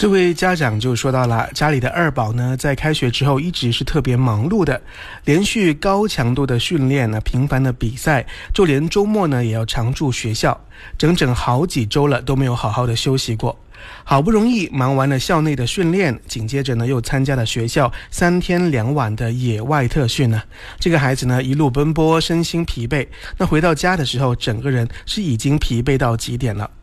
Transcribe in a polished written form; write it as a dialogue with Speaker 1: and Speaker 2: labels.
Speaker 1: 这位家长就说到了，家里的二宝呢，在开学之后一直是特别忙碌的，连续高强度的训练呢，频繁的比赛，就连周末呢也要常驻学校，整整好几周了都没有好好的休息过。好不容易忙完了校内的训练，紧接着呢又参加了学校3天2晚的野外特训呢。这个孩子呢一路奔波，身心疲惫，那回到家的时候，整个人是已经疲惫到极点了。